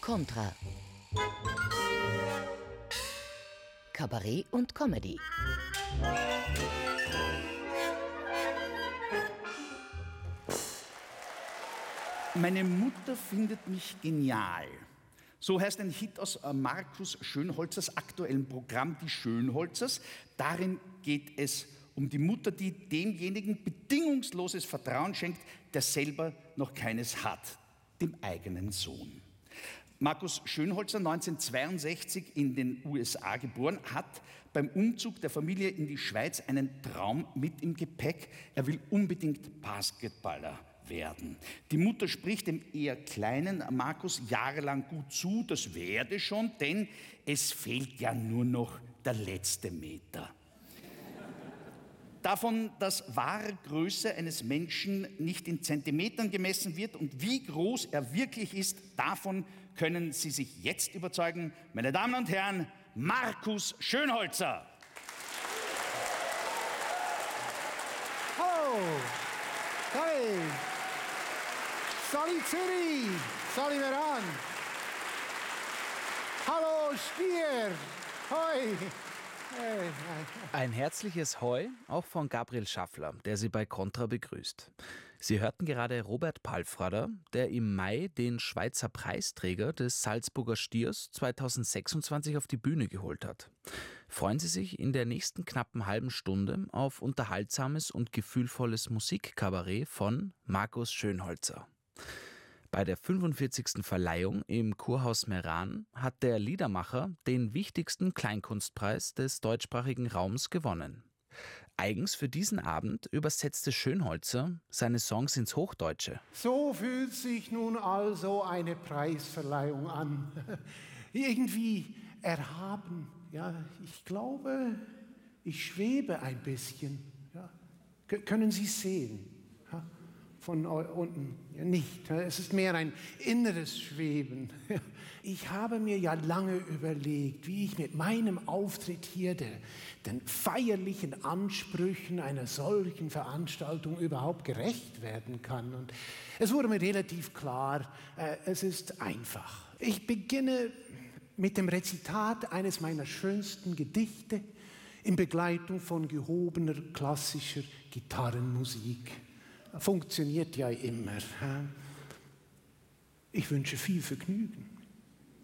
Contra. Kabarett und Comedy. Meine Mutter findet mich genial. So heißt ein Hit aus Markus Schönholzers aktuellem Programm Die Schönholzers. Darin geht es um die Mutter, die demjenigen bedingungsloses Vertrauen schenkt, der selber noch keines hat, dem eigenen Sohn. Markus Schönholzer, 1962 in den USA geboren, hat beim Umzug der Familie in die Schweiz einen Traum mit im Gepäck. Er will unbedingt Basketballer werden. Die Mutter spricht dem eher kleinen Markus jahrelang gut zu, das werde schon, denn es fehlt ja nur noch der letzte Meter. Davon, dass wahre Größe eines Menschen nicht in Zentimetern gemessen wird und wie groß er wirklich ist, davon können Sie sich jetzt überzeugen. Meine Damen und Herren, Markus Schönholzer. Hallo, hey, Salut Zürich, Salut Meran. Hallo Stier, hoi. Ein herzliches Hoi, auch von Gabriel Schaffler, der Sie bei Contra begrüßt. Sie hörten gerade Robert Palfrader, der im Mai den Schweizer Preisträger des Salzburger Stiers 2026 auf die Bühne geholt hat. Freuen Sie sich in der nächsten knappen halben Stunde auf unterhaltsames und gefühlvolles Musikkabarett von Markus Schönholzer. Bei der 45. Verleihung im Kurhaus Meran hat der Liedermacher den wichtigsten Kleinkunstpreis des deutschsprachigen Raums gewonnen. Eigens für diesen Abend übersetzte Schönholzer seine Songs ins Hochdeutsche. So fühlt sich nun also eine Preisverleihung an. Irgendwie erhaben. Ja, ich glaube, ich schwebe ein bisschen. Ja. Können Sie sehen? Ja. Von unten ja, nicht. Es ist mehr ein inneres Schweben. Ich habe mir ja lange überlegt, wie ich mit meinem Auftritt hier den feierlichen Ansprüchen einer solchen Veranstaltung überhaupt gerecht werden kann. Und es wurde mir relativ klar, es ist einfach. Ich beginne mit dem Rezitat eines meiner schönsten Gedichte in Begleitung von gehobener klassischer Gitarrenmusik. Funktioniert ja immer. Ich wünsche viel Vergnügen.